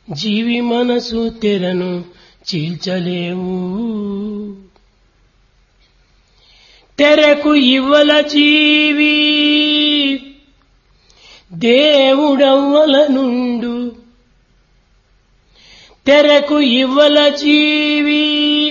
జీవి మనసు తెరను చీల్చలేవు. తెరకు ఇవ్వల జీవి దేవుడవ్వల నుండు. తెరకు ఇవ్వల జీవి